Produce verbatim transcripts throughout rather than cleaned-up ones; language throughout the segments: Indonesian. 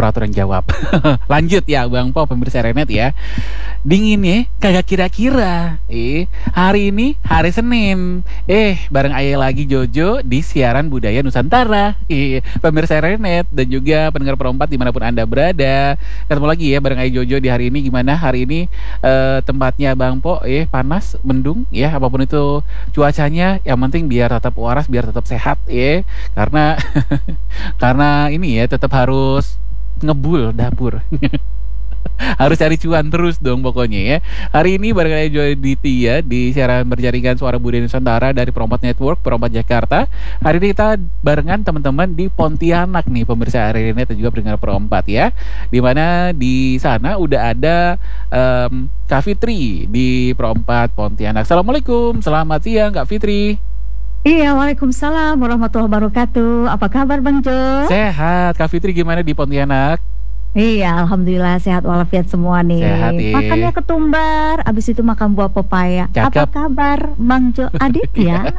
operator yang jawab. Lanjut ya Bang Po, pemirsa Renet ya. Dingin ya, kagak kira-kira. Eh, hari ini hari Senin. Eh, bareng Ayah lagi Jojo di siaran budaya Nusantara. Eh, pemirsa Renet dan juga pendengar perempat dimanapun Anda berada. Ketemu lagi ya bareng Ayah Jojo di hari ini. Gimana hari ini eh, tempatnya Bang Po? Eh, panas, mendung ya, apapun itu cuacanya, yang penting biar tetap waras, biar tetap sehat ya. Karena karena ini ya tetap harus ngebul dapur. Harus cari cuan terus dong pokoknya ya. Hari ini bareng saya Joy Ditya di siaran berjaringan Suara Budaya Nusantara dari Perompat Network, Perompat Jakarta. Hari ini kita barengan teman-teman di Pontianak nih, pemirsa Renet dan juga pendengar Perompat ya. Dimana di sana udah ada um, Kak Fitri di Perompat Pontianak. Assalamualaikum, selamat siang Kak Fitri. Iya, waalaikumsalam warahmatullahi wabarakatuh. Apa kabar Bang Jo? Sehat, Kak Fitri gimana di Pontianak? Iya, alhamdulillah sehat walafiat semua nih. Sehat, iya. Makannya ketumbar, abis itu makan buah pepaya. Cakep. Apa kabar Bang Jo Aditya?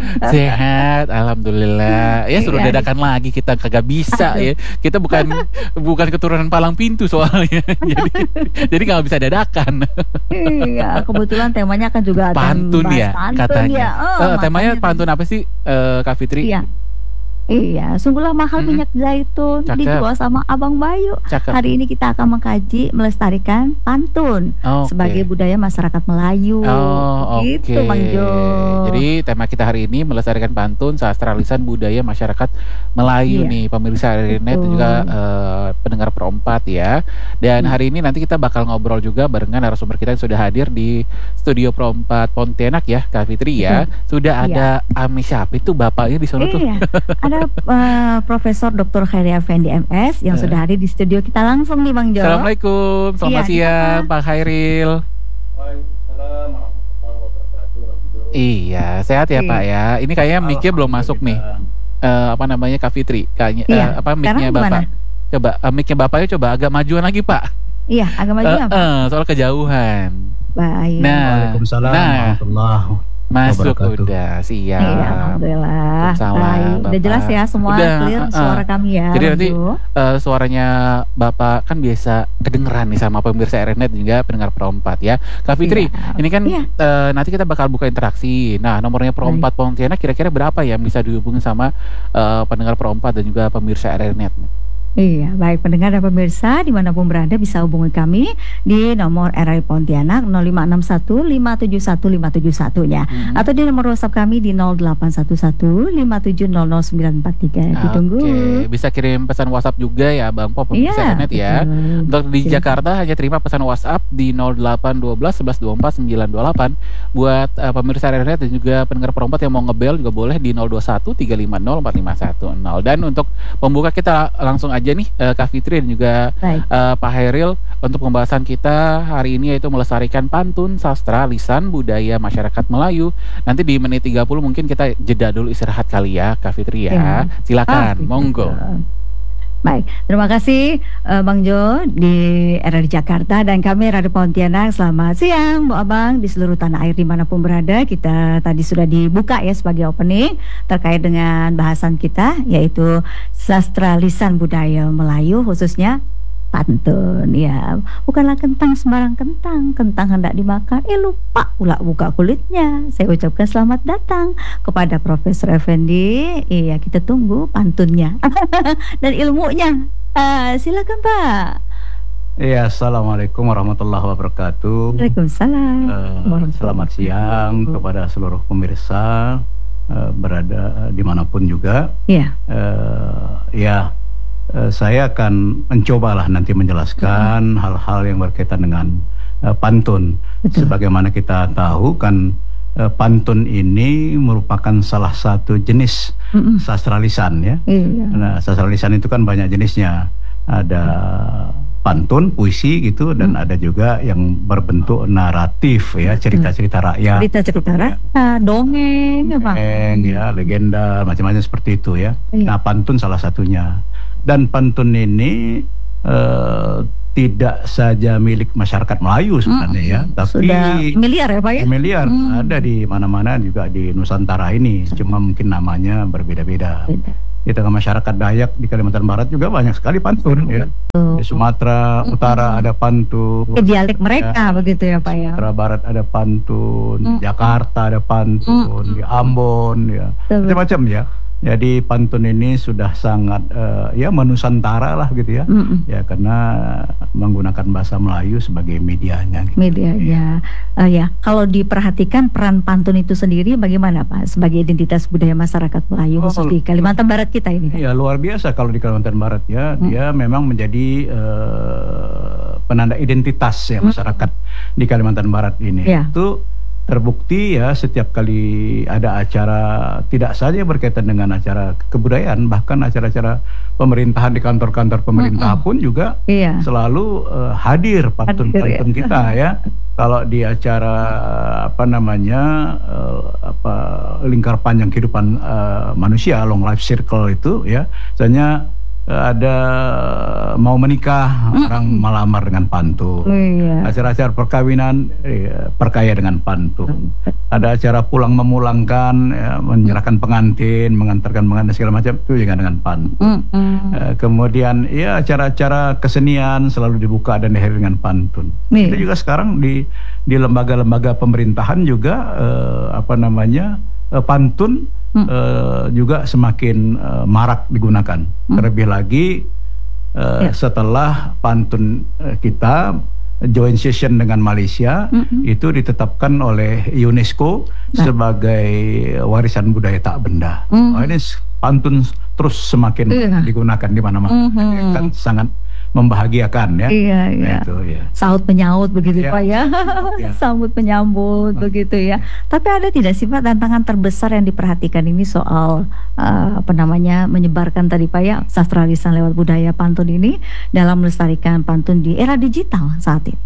Sehat, alhamdulillah. Ya suruh Iya. dadakan lagi kita kagak bisa ya. Kita bukan bukan keturunan palang pintu soalnya. Jadi jadi nggak bisa dadakan. Iya, kebetulan temanya kan juga ada Pantun membahas ya pantun katanya. ya. Oh, Eh, temanya makanya- pantun apa sih eh, Kak Fitri? Iya. Iya, sungguhlah mahal Mm-mm. minyak zaitun Cakep. dijual sama Abang Bayu. Cakep. Hari ini kita akan mengkaji melestarikan pantun Oke. sebagai budaya masyarakat Melayu. Oh, oke. Gitu Bang Jo. Jadi tema kita hari ini melestarikan pantun, sastra lisan budaya masyarakat Melayu Iya. nih, pemirsa Renet dan Betul. juga eh, pendengar Perompat ya. Dan Hmm. hari ini nanti kita bakal ngobrol juga barengan narasumber kita yang sudah hadir di studio Perompat Pontianak ya, Kak Fitri ya. Sudah ada Ami siapa itu bapaknya di sana tuh? Iya, ada eh, Profesor Doktor Khairi Effendi M S yang Eh. sudah hadir di studio kita langsung nih Bang Jo. Assalamualaikum, selamat Iya, siang Pak Khairil. Waalaikumsalam warahmatullahi wabarakatuh. Iya, sehat ya Iya. Pak ya. Ini kayaknya mic-nya belum masuk nih. Eh, apa namanya Kak Fitri? Kayaknya eh, Iya. apa mic-nya Sekarang Bapak? gimana? Coba eh, mic-nya Bapaknya coba agak majuan lagi Pak. Iya, agak maju Eh, apa? eh, soal kejauhan. Baik. Nah, Waalaikumsalam nah. warahmatullahi Masuk wabarakatuh. udah siap. Iya, alhamdulillah. Waalaikumsalam, Baik, udah Bapak. jelas ya semua Udah, clear eh, eh. suara kami ya. Jadi Bang nanti Jo. eh, suaranya Bapak kan biasa kedengeran nih sama pemirsa Renet dan juga pendengar Perompat ya. Kak Fitri, Iya. ini kan Iya. eh, nanti kita bakal buka interaksi. Nah, nomornya Perompat Pontianak kira-kira berapa ya yang bisa dihubungi sama eh, pendengar Perompat dan juga pemirsa Renet? Iya, baik pendengar dan pemirsa dimanapun berada bisa hubungi kami di nomor R I Pontianak nol lima enam satu lima tujuh satu lima tujuh satu nya Hmm. atau di nomor WhatsApp kami di nol delapan satu satu lima tujuh nol nol sembilan empat tiga. Ditunggu. Oke, bisa kirim pesan WhatsApp juga ya Bang Po, pemirsa Iya, Renet ya. betul. Untuk di Silakan. Jakarta hanya terima pesan WhatsApp di nol delapan satu dua satu satu dua empat sembilan dua delapan. Buat uh, pemirsa Renet dan juga pendengar Perompat yang mau ngebel juga boleh di nol dua satu tiga lima nol empat lima satu nol. Dan untuk pembuka kita langsung aja nih uh, Kak Fitri dan juga Baik. uh, Pak Hairil untuk pembahasan kita hari ini yaitu melestarikan pantun, sastra, lisan, budaya masyarakat Melayu. Nanti di menit tiga puluh mungkin kita jeda dulu istirahat kali ya Kak Fitri ya. Iya. Silakan, Oh, monggo. gitu. Baik, terima kasih eh, Bang Jo di R R I Jakarta dan kami Radio Pontianak. Selamat siang Bu Abang di seluruh tanah air dimanapun berada. Kita tadi sudah dibuka ya sebagai opening terkait dengan bahasan kita yaitu sastra lisan budaya Melayu khususnya pantun ya. Bukanlah kentang sembarang kentang, kentang hendak dimakan eh lupa pula buka kulitnya. Saya ucapkan selamat datang kepada Profesor Effendi. Iya, kita tunggu pantunnya dan ilmunya. Ah, silakan Pak. Iya, assalamualaikum warahmatullahi wabarakatuh. Waalaikumsalam. Eh, Warahmatullahi selamat siang wabarakatuh. kepada seluruh pemirsa eh, berada dimanapun juga. Iya. Eh, ya, eh, saya akan mencobalah nanti menjelaskan hal-hal yang berkaitan dengan eh, pantun. Betul. Sebagaimana kita tahu kan eh, pantun ini merupakan salah satu jenis Mm-mm. sastra lisan ya. Iya. Nah, sastra lisan itu kan banyak jenisnya. Ada pantun, puisi gitu, dan ada juga yang berbentuk naratif ya, cerita-cerita rakyat. Cerita-cerita rakyat, dongeng ya Pak. Dongeng, ya, legenda, macam-macam seperti itu ya. Iya. Nah, pantun salah satunya. Dan pantun ini eh, tidak saja milik masyarakat Melayu sebenarnya ya, tapi Sudah miliar ya Pak ya. miliar Hmm. ada di mana-mana juga di Nusantara ini, cuma mungkin namanya berbeda-beda. Beda. di tengah masyarakat Dayak di Kalimantan Barat juga banyak sekali pantun ya. Di Sumatera Utara ada pantun. Ke dialek mereka ya, begitu ya Pak ya. Sumatera Barat ada pantun, Mm. di Jakarta ada pantun, Mm. di Ambon ya, macam-macam ya. Jadi pantun ini sudah sangat uh, ya menusantara lah gitu ya. Mm-mm. Ya karena menggunakan bahasa Melayu sebagai medianya. Gitu. Medianya, uh, ya. Kalau diperhatikan peran pantun itu sendiri bagaimana Pak sebagai identitas budaya masyarakat Melayu Oh, khusus di Kalimantan Barat kita ini? Ya luar biasa kalau di Kalimantan Barat ya, Hmm. dia memang menjadi uh, penanda identitas ya masyarakat hmm. di Kalimantan Barat ini. Ya. Itu terbukti ya setiap kali ada acara tidak saja berkaitan dengan acara kebudayaan, bahkan acara-acara pemerintahan di kantor-kantor pemerintah Mm-mm. pun juga Iya. selalu uh, hadir pantun-pantun Hadir, ya. kita ya. Kalau di acara apa namanya uh, apa lingkar panjang kehidupan uh, manusia, long life circle itu ya, misalnya uh, ada mau menikah Mm-mm. orang melamar dengan pantun. Oh, iya. Acara-acara perkawinan eh, perkaya dengan pantun. Ada acara pulang memulangkan, ya, menyerahkan pengantin, mengantarkan pengantin segala macam itu juga dengan pantun. Mm-mm. Eh, kemudian ya acara-acara kesenian selalu dibuka dan diakhiri dengan pantun. Nih. Itu juga sekarang di di lembaga-lembaga pemerintahan juga eh, apa namanya eh, pantun Hmm. eh, juga semakin eh, marak digunakan. Hmm. Terlebih lagi eh, Ya. setelah pantun eh, kita joint session dengan Malaysia Mm-mm. itu ditetapkan oleh UNESCO Nah. sebagai warisan budaya tak benda. Mm. Oh, ini pantun terus semakin Iya. digunakan di mana-mana. Mhm. Kan sangat membahagiakan ya. Iya, Nah, iya. itu ya. Saut penyaut begitu Ya. Pak ya. Ya. Sambut penyambut begitu ya. Tapi ada tidak sih Pak tantangan terbesar yang diperhatikan ini soal uh, apa namanya menyebarkan tadi Pak ya sastra lisan lewat budaya pantun ini dalam melestarikan pantun di era digital saat ini?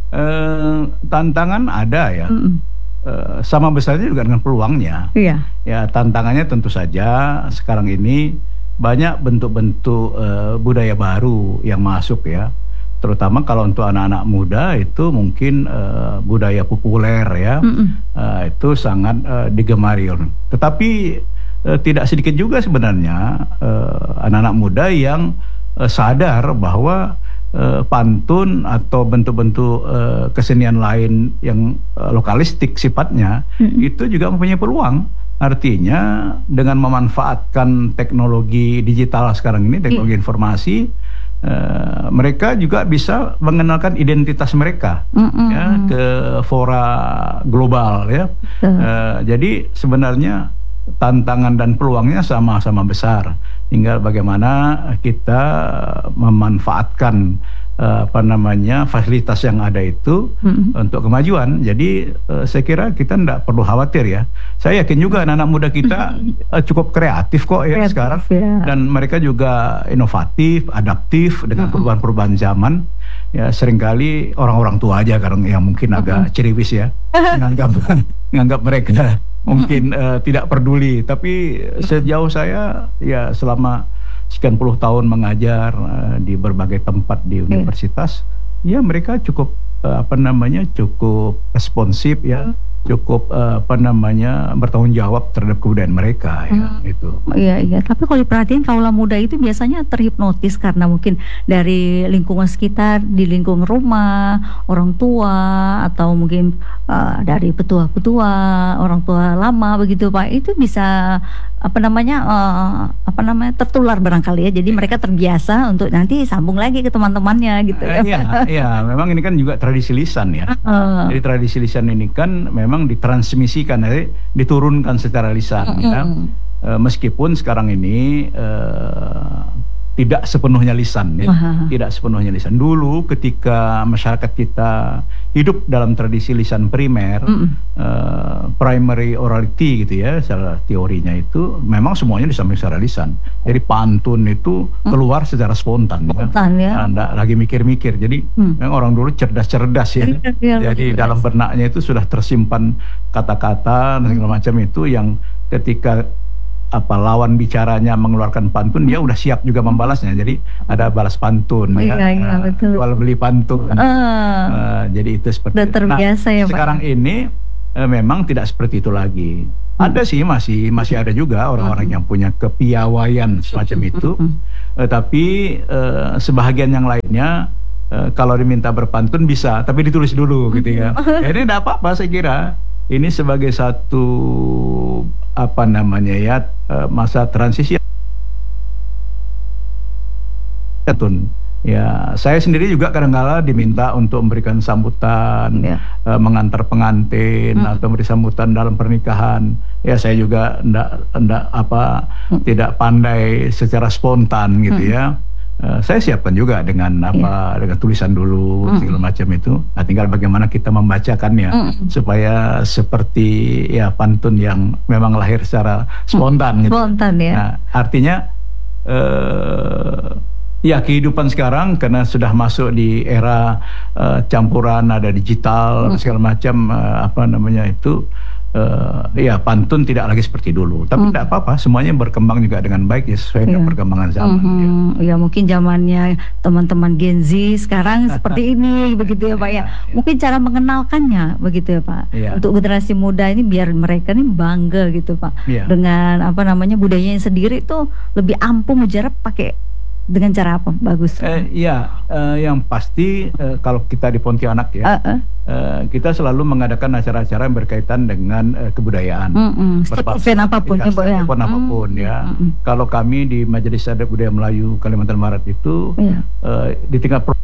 Eh, tantangan ada ya. Mm-mm. Eh, sama besarnya juga dengan peluangnya. Iya. Ya tantangannya tentu saja sekarang ini banyak bentuk-bentuk eh, budaya baru yang masuk ya. Terutama kalau untuk anak-anak muda itu mungkin eh, budaya populer ya. Mm-mm. Eh, itu sangat eh, digemari. Tetapi eh, tidak sedikit juga sebenarnya eh, anak-anak muda yang eh, sadar bahwa eh, pantun atau bentuk-bentuk eh, kesenian lain yang eh, lokalistik sifatnya Mm-mm. itu juga mempunyai peluang. Artinya dengan memanfaatkan teknologi digital sekarang ini, teknologi informasi, eh, mereka juga bisa mengenalkan identitas mereka Mm-mm. ya ke fora global ya. Betul. Eh, jadi sebenarnya tantangan dan peluangnya sama-sama besar. Tinggal bagaimana kita memanfaatkan eh, apa namanya fasilitas yang ada itu Mm-mm. untuk kemajuan. Jadi eh, saya kira kita tidak perlu khawatir ya. Saya yakin juga anak-anak muda kita eh, cukup kreatif kok ya Kreatif, sekarang. ya. Dan mereka juga inovatif, adaptif dengan Mm-mm. perubahan-perubahan zaman. Ya seringkali orang-orang tua aja kadang yang mungkin agak ceriwis ya, menganggap menganggap mereka mungkin eh, tidak peduli. Tapi sejauh saya ya selama sekian puluh tahun mengajar eh, di berbagai tempat di universitas, ya mereka cukup eh, apa namanya cukup responsif ya, cukup eh, apa namanya bertanggung jawab terhadap kebudayaan mereka ya itu. Iya, iya. Tapi kalau diperhatiin kaula muda itu biasanya terhipnotis karena mungkin dari lingkungan sekitar, di lingkungan rumah, orang tua, atau mungkin uh, dari petua-petua, orang tua lama begitu Pak. Itu bisa apa namanya uh, apa namanya tertular barangkali ya. Jadi mereka terbiasa untuk nanti sambung lagi ke teman-temannya gitu ya. Eh, Iya, iya. Memang ini kan juga tradisi lisan ya. Uh, Jadi tradisi lisan ini kan memang ditransmisikan, jadi diturunkan secara lisan ya. mm, E, meskipun sekarang ini e, tidak sepenuhnya lisan ya. Wah. Tidak sepenuhnya lisan. Dulu ketika masyarakat kita hidup dalam tradisi lisan primer, mm, e, primary orality gitu ya, secara teorinya itu memang semuanya disampaikan secara lisan. Jadi pantun itu keluar secara spontan, Spontan, ya. Anda lagi mikir-mikir. Jadi Hmm. memang orang dulu cerdas-cerdas ya. Iya, iya, Jadi betul. dalam benaknya itu sudah tersimpan kata-kata dan segala macam itu yang ketika apa lawan bicaranya mengeluarkan pantun, dia udah siap juga membalasnya. Jadi ada balas pantun ya. Iya, iya, Nah, betul. jual beli pantun. Uh, Uh, jadi itu seperti udah itu. terbiasa Nah, ya Pak. sekarang ini eh, memang tidak seperti itu lagi. Ada sih, masih masih ada juga orang-orang yang punya kepiawaian semacam itu. Uh, tapi uh, sebahagian yang lainnya uh, kalau diminta berpantun bisa, tapi ditulis dulu gitu ya. Ya ini tidak apa-apa saya kira. Ini sebagai satu apa namanya ya uh, masa transisi. Ya, saya sendiri juga kadang-kala diminta untuk memberikan sambutan, ya. uh, mengantar pengantin hmm. atau memberi sambutan dalam pernikahan. Ya, saya juga enggak, enggak apa hmm. tidak pandai secara spontan gitu hmm. ya. Uh, saya siapkan juga dengan apa ya. dengan tulisan dulu hmm. segala macam itu. Nah, tinggal bagaimana kita membacakannya hmm. supaya seperti ya pantun yang memang lahir secara spontan. Hmm. Gitu. Spontan ya. Nah, artinya. Uh, Ya, kehidupan sekarang karena sudah masuk di era uh, campuran ada digital hmm. segala macam uh, apa namanya itu uh, ya pantun tidak lagi seperti dulu. Tapi tidak hmm. apa-apa, semuanya berkembang juga dengan baik ya sesuai dengan yeah. perkembangan zaman. Hmm. Ya. ya mungkin zamannya teman-teman Gen Z sekarang seperti ini begitu ya Pak ya. Mungkin cara mengenalkannya begitu ya Pak. Yeah. Untuk generasi muda ini biar mereka ini bangga gitu Pak yeah. dengan apa namanya budayanya sendiri itu lebih ampuh mujarab pakai dengan cara apa bagus? Eh, ya, eh, yang pasti eh, kalau kita di Pontianak ya, uh -uh. Eh, kita selalu mengadakan acara-acara yang berkaitan dengan eh, kebudayaan. Mm -mm. Event apapun, ya, ya. Event apapun mm -mm. ya. Mm -mm. Kalau kami di Majelis Adat Budaya Melayu Kalimantan Barat itu yeah. eh, di tingkat pro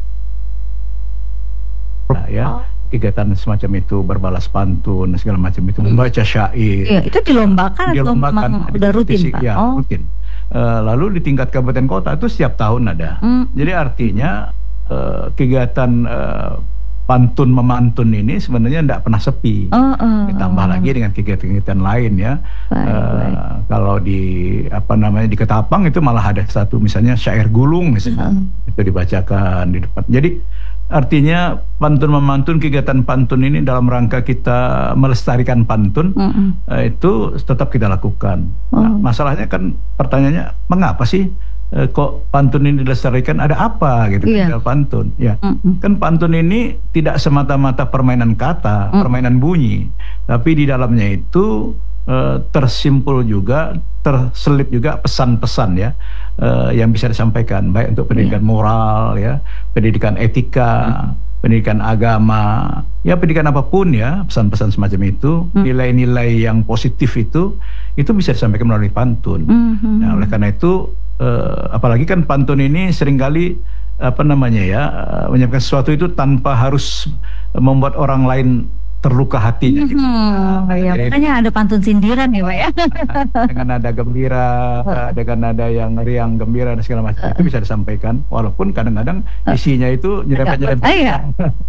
ya. Oh. Kegiatan semacam itu berbalas pantun segala macam itu membaca syair. Iya, itu dilombakan, dilombakan atau udah rutin Pak? Ya, oh. rutin. Uh, lalu di tingkat kabupaten kota itu setiap tahun ada. Mm. Jadi artinya uh, kegiatan uh, pantun memantun ini sebenarnya tidak pernah sepi. Oh, oh, Ditambah oh. lagi dengan kegiatan-kegiatan lain ya. Baik, uh, baik. Kalau di apa namanya di Ketapang itu malah ada satu misalnya syair gulung misalnya mm. itu dibacakan di depan. Jadi artinya pantun memantun kegiatan pantun ini dalam rangka kita melestarikan pantun mm -hmm. uh, itu tetap kita lakukan. Oh. Nah, masalahnya kan pertanyaannya mengapa sih uh, kok pantun ini dilestarikan? Ada apa gitu yeah. kan pantun? Ya mm -hmm. kan pantun ini tidak semata-mata permainan kata, mm. permainan bunyi, tapi di dalamnya itu uh, tersimpul juga, terselip juga pesan-pesan ya. Uh, yang bisa disampaikan baik untuk pendidikan yeah. moral ya, pendidikan etika, hmm. pendidikan agama, ya pendidikan apapun ya, pesan-pesan semacam itu, nilai-nilai hmm. yang positif itu itu bisa disampaikan melalui pantun. Hmm. Nah, oleh karena itu uh, apalagi kan pantun ini seringkali apa namanya ya uh, menyampaikan sesuatu itu tanpa harus membuat orang lain terluka hatinya gitu. Hmm, nah, ya, makanya ada pantun sindiran ya Pak ya. Dengan nada gembira, dengan nada yang riang gembira dan segala macam itu bisa disampaikan walaupun kadang-kadang isinya itu nyerempet-nyerempet. Agak,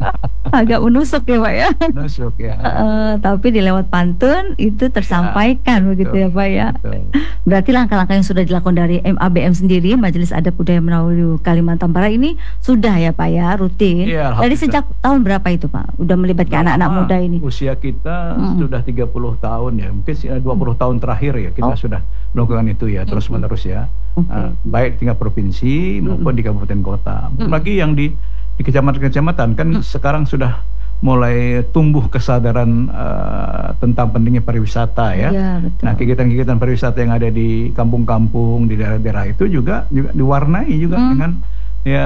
agak menusuk ya Pak ya. Menusuk ya. Uh, tapi di lewat pantun itu tersampaikan ya, begitu betul, ya Pak ya. Betul. Berarti langkah-langkah yang sudah dilakukan dari M A B M sendiri Majelis Adat Budaya Melayu Kalimantan Barat ini sudah ya Pak ya rutin. Ya, dari sejak tahun berapa itu Pak? Udah melibatkan anak-anak muda ini? Usia kita hmm. sudah tiga puluh tahun ya, mungkin dua puluh tahun terakhir ya kita oh. sudah melakukan itu ya terus menerus ya, okay. uh, baik tingkat provinsi maupun hmm. di kabupaten kota. Hmm. Lagi yang di di kecamatan-kecamatan kan hmm. sekarang sudah mulai tumbuh kesadaran uh, tentang pentingnya pariwisata ya. Ya betul. Nah kegiatan-kegiatan pariwisata yang ada di kampung-kampung di daerah-daerah itu juga juga diwarnai juga hmm. dengan ya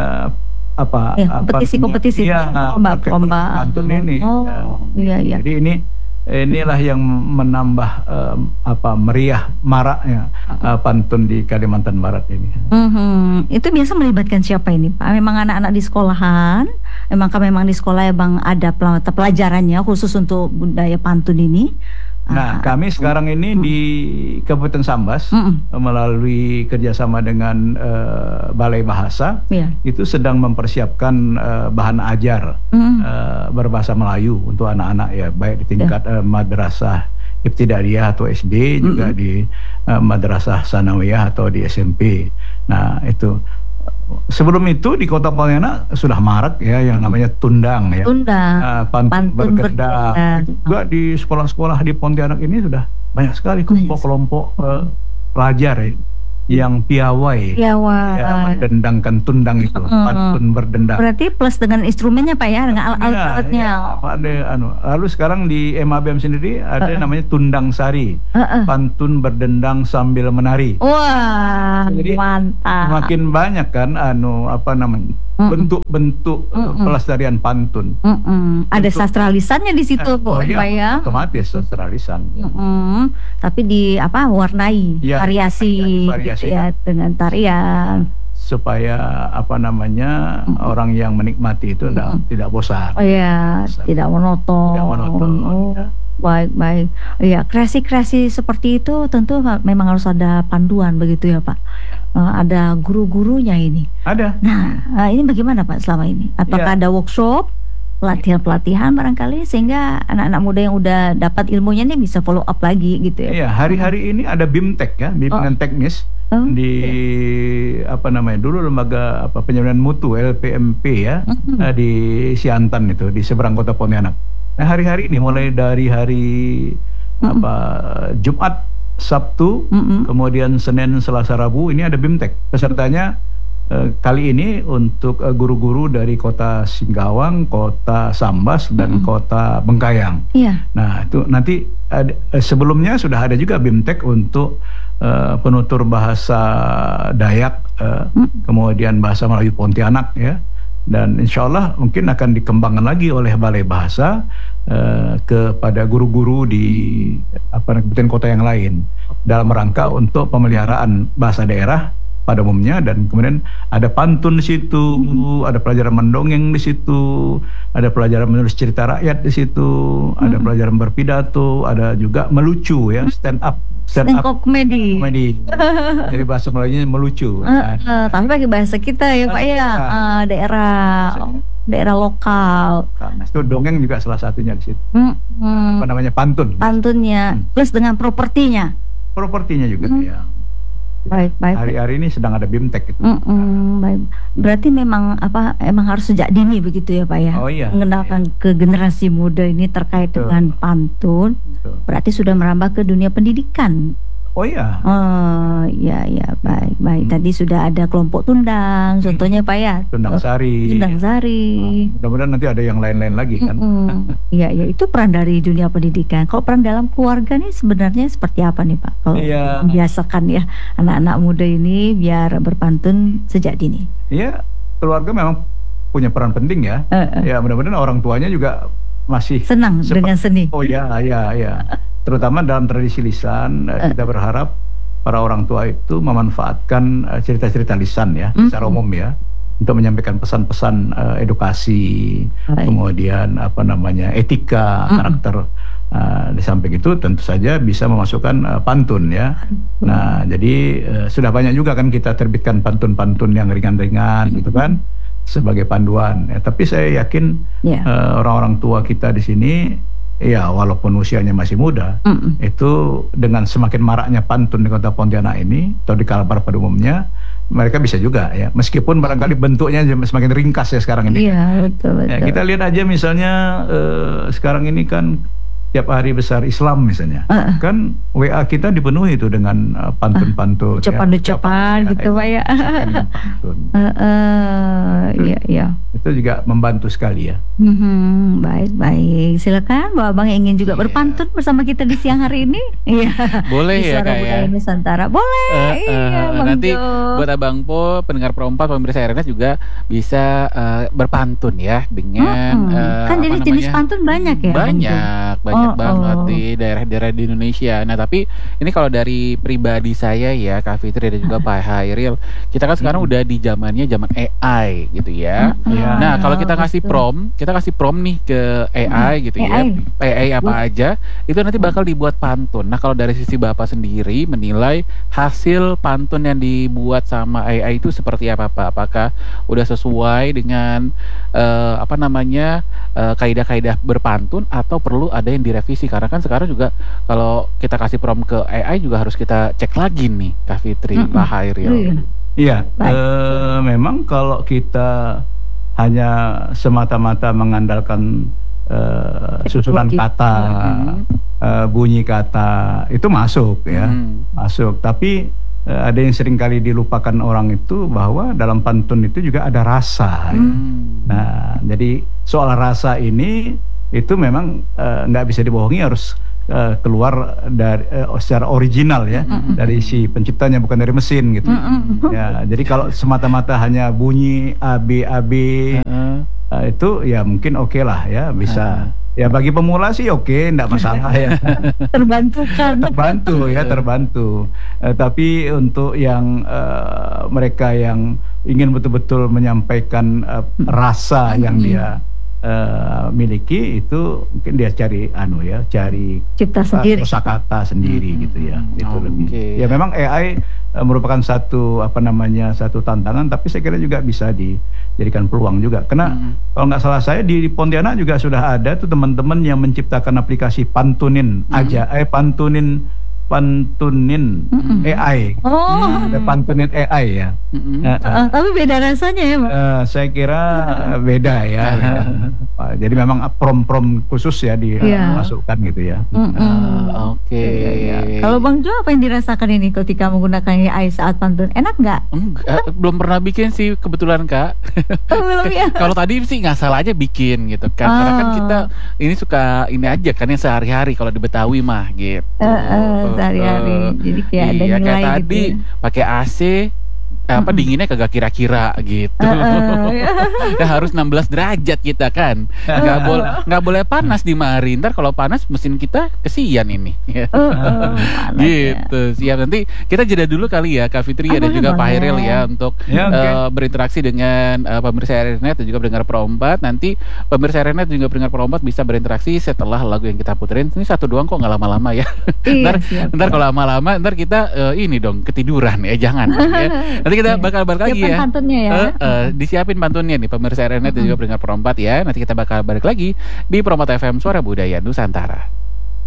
apa ya, kompetisi-kompetisi ya, lomba-lomba pantun ini. Oh, iya iya. Jadi ini inilah yang menambah um, apa meriah maraknya uh, pantun di Kalimantan Barat ini. Mm-hmm. Itu biasa melibatkan siapa ini Pak? Memang anak-anak di sekolahan? Emangkah memang di sekolah ya Bang ada pelajarannya khusus untuk budaya pantun ini? Nah, kami sekarang ini mm. di Kabupaten Sambas mm. melalui kerjasama dengan uh, Balai Bahasa yeah. itu sedang mempersiapkan uh, bahan ajar mm. uh, berbahasa Melayu untuk anak-anak ya, baik di tingkat yeah. uh, madrasah ibtidaiyah atau S D, mm. juga di uh, madrasah sanawiyah atau di S M P. Nah, itu sebelum itu di Kota Pontianak sudah marak ya yang namanya tundang ya. Tundang. Uh, pantun, pantun berkendak. Juga di sekolah-sekolah di Pontianak ini sudah banyak sekali kelompok-kelompok uh, pelajar ya. yang piawai. Piawai. Ya, mendendangkan tundang itu, Hmm. pantun berdendang. Berarti plus dengan instrumennya Pak ya, dengan alat-alatnya. Ya, ya, ada anu. Lalu sekarang di M A B M sendiri ada Uh-uh. namanya tundang sari, Uh-uh. pantun berdendang sambil menari. Wah, Jadi, mantap. Makin banyak kan anu apa namanya Mm-mm. bentuk-bentuk uh, Mm-mm. pelestarian pantun. Mm-mm. Ada Untuk- sastra lisannya di situ, Eh, Bu, oh iya, Pak ya. otomatis sastra lisan. Mm-mm. Tapi di apa warnai Ya, variasi, variasi. gitu ya dengan tarian. Supaya apa namanya Mm-mm. orang yang menikmati itu tidak Mm-mm. tidak bosan. Oh ya, Bosan. tidak monoton. Tidak monoton, Oh, ya. baik baik. Ya, kreasi-kreasi seperti itu tentu ha- memang harus ada panduan begitu ya, Pak. Eh, ada guru-gurunya ini. Ada. Nah, eh, ini bagaimana Pak selama ini? Apakah Ya. ada workshop, pelatihan-pelatihan barangkali sehingga anak-anak muda yang udah dapat ilmunya nih bisa follow up lagi gitu ya? Iya, hari-hari ini ada BIMTEK ya, bimbingan teknis Oh, di apa namanya dulu lembaga apa penjaminan mutu L P M P ya, Mm-mm. eh, di Siantan itu di seberang kota Pontianak. Nah, hari-hari ini mulai dari hari Mm-mm. apa Jumat, Sabtu, Mm-mm. kemudian Senin, Selasa, Rabu ini ada BIMTEK. Pesertanya eh, kali ini untuk eh, guru-guru dari kota Singkawang, kota Sambas dan Mm-mm. kota Bengkayang. Iya. Nah, itu nanti ada- eh, sebelumnya sudah ada juga BIMTEK untuk eh, penutur bahasa Dayak, eh, Mm. kemudian bahasa Melayu Pontianak ya. Dan insya Allah mungkin akan dikembangkan lagi oleh Balai Bahasa eh, kepada guru-guru di apa kabupaten kota yang lain dalam rangka untuk pemeliharaan bahasa daerah pada umumnya, dan kemudian ada pantun di situ, ada pelajaran mendongeng di situ, ada pelajaran menulis cerita rakyat di situ, ada Hmm. pelajaran berpidato, ada juga melucu ya, stand up, stand up Stand-up comedy. comedy. Jadi bahasa Melayunya melucu. Eh, eh, tapi pakai bahasa kita ya Pak ya, Bahasa kita. Eh, daerah daerah lokal. Nah, itu dongeng juga salah satunya di situ. Hmm, hmm. Apa namanya pantun. Pantunnya Hmm. plus dengan propertinya. Propertinya juga Hmm. ya. Baik baik. Hari-hari ini sedang ada BIMTEK itu. Mm-mm, baik. Berarti memang apa emang harus sejak dini begitu ya Pak ya? Oh iya. Mengenalkan ke generasi muda ini terkait Betul. dengan pantun. Betul. Berarti sudah merambah ke dunia pendidikan. Oh iya. Oh ya ya baik baik. Hmm. Tadi sudah ada kelompok tundang, contohnya Pak ya. Tundang Sari. Tundang Sari. Nah, mudah-mudahan nanti ada yang lain-lain lagi kan. Mm-mm. Iya ya itu peran dari dunia pendidikan. Kalau peran dalam keluarga nih sebenarnya seperti apa nih Pak? Kalau Iya. membiasakan ya anak-anak muda ini biar berpantun sejak dini. Iya, keluarga memang punya peran penting ya. Eh, eh. Ya, mudah-mudahan orang tuanya juga masih Senang Sepa- dengan seni. oh ya, ya, ya. Terutama dalam tradisi lisan, eh, Eh. kita berharap para orang tua itu memanfaatkan eh, cerita-cerita lisan ya, Mm. secara umum ya, untuk menyampaikan pesan-pesan eh, edukasi, Baik. kemudian apa namanya etika, Mm-mm. karakter. Eh, di samping itu tentu saja bisa memasukkan eh, pantun ya. Nah, jadi eh, sudah banyak juga kan kita terbitkan pantun-pantun yang ringan-ringan gitu kan sebagai panduan. Ya, tapi saya yakin Ya. eh, orang-orang tua kita di sini, ya walaupun usianya masih muda, Mm-mm. itu dengan semakin maraknya pantun di kota Pontianak ini atau di Kalbar pada umumnya, mereka bisa juga ya, meskipun barangkali bentuknya semakin ringkas ya sekarang ini. Iya betul betul. Ya, kita lihat aja misalnya eh, sekarang ini kan tiap hari besar Islam misalnya, Eh, kan W A kita dipenuhi itu dengan eh, pantun-pantun, ya, ucapan-ucapan ucapan, gitu Pak ya. dengan pantun. Eh, eh, Iya iya. Itu juga membantu sekali ya. Mhm, baik baik. Silakan Bapak Abang yang ingin juga Iya. berpantun bersama kita di siang hari ini. Iya. Boleh Di ya Suara Kak ya. Budaya Nusantara. Boleh. Eh, eh, iya, Bang nanti Jo. buat Abang Po, pendengar perempat, pemirsa R N S juga bisa eh, berpantun ya dengan Mm-mm. eh, Kan apa jadi jenis namanya? pantun banyak ya, Bang Jo? Banyak, banyak Oh, banget oh. di daerah-daerah di Indonesia. Nah, tapi ini kalau dari pribadi saya ya, Kak Fitri dan juga Pak Hairil, kita kan sekarang Hmm. udah di zamannya zaman A I gitu ya. Mm-mm. Iya. Nah, kalau kita kasih Betul. prompt, kita kasih prompt nih ke A I gitu ya. A I. A I apa aja, itu nanti bakal dibuat pantun. Nah, kalau dari sisi Bapak sendiri menilai hasil pantun yang dibuat sama A I itu seperti apa, Pak? Apakah udah sesuai dengan eh, apa namanya eh, kaidah-kaidah berpantun atau perlu ada yang direvisi? Karena kan sekarang juga kalau kita kasih prompt ke A I juga harus kita cek lagi nih, Kak Fitri, Mm-mm. Pak Hairil. Iya. Iya, Baik. eh, memang kalau kita hanya semata-mata mengandalkan eh, susunan Teknologi. kata, Mhm. eh, bunyi kata, itu masuk ya, Hmm. masuk. Tapi uh, ada yang sering kali dilupakan orang itu bahwa dalam pantun itu juga ada rasa. Hmm. Ya. Nah, jadi soal rasa ini itu memang uh, nggak bisa dibohongi, harus uh, keluar dari uh, secara original ya, mm-hmm. dari si penciptanya, bukan dari mesin gitu. Mm-hmm. Ya, jadi kalau semata-mata hanya bunyi A B A B uh-huh. uh, itu ya mungkin oke okay lah ya, bisa. Uh-huh. Ya bagi pemula sih oke, okay, enggak masalah ya. Terbantukan. terbantu ya, terbantu. Uh, tapi untuk yang uh, mereka yang ingin betul-betul menyampaikan uh, rasa yang dia Uh, miliki, itu mungkin dia cari anu ya, cari cipta sendiri, kosakata sendiri hmm, gitu ya. Itu okay. lebih. Ya memang A I uh, merupakan satu apa namanya satu tantangan, tapi saya kira juga bisa dijadikan peluang juga. Karena hmm. kalau nggak salah saya di Pontianak juga sudah ada tuh teman-teman yang menciptakan aplikasi pantunin hmm. aja, eh pantunin pantunin mm-hmm. A I, oh. ada pantunin A I ya. Mm-hmm. uh, uh. Uh, tapi beda rasanya ya, Pak? Uh, saya kira beda ya. beda. Uh, jadi memang prom-prom khusus ya dimasukkan yeah. gitu ya. Mm-hmm. Uh, Oke. Okay. Ya, ya. Kalau Bang Jo, apa yang dirasakan ini ketika menggunakan A I saat pantun? Enak nggak? Enggak, belum pernah bikin sih kebetulan Kak. Oh, belum ya. Kalau tadi sih nggak salah aja bikin gitu kan. Oh. Karena kan kita ini suka ini aja kan yang sehari-hari kalau di Betawi mah gitu. Uh, uh. sehari-hari, uh, jadi kayak ada iya, nilai kayak tadi gitu ya. Pakai A C apa mm-mm. dinginnya kagak kira-kira gitu. Uh, uh, ya harus enam belas derajat kita kan. Nggak uh, boleh nggak boleh panas di mari. Ntar kalau panas mesin kita kesian ini. Uh, uh, gitu. Ya. Siap, nanti kita jeda dulu kali ya Kak Fitri, oh, dan juga Pak Hairil ya untuk ya, okay. uh, berinteraksi dengan uh, pemirsa R N Net dan juga pendengar Pro empat. Nanti pemirsa R N Net dan juga pendengar Pro empat bisa berinteraksi setelah lagu yang kita puterin. Ini satu doang kok, nggak lama-lama ya. Iya, ntar siap, ntar kalau lama-lama ntar kita uh, ini dong ketiduran ya, jangan ya. Nanti kita bakal balik lagi ya. Pantunnya ya. Uh, uh, disiapin pantunnya nih pemirsa R N Net mm-hmm. dan juga pendengar Pro empat ya. Nanti kita bakal balik lagi di Pro empat F M Suara Budaya Nusantara.